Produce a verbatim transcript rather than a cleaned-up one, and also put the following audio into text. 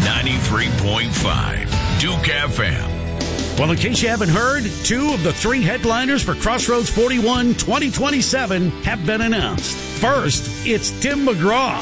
ninety-three point five Duke F M. Well, in case you haven't heard, two of the three headliners for Crossroads forty-one twenty twenty-seven have been announced. First, it's Tim McGraw.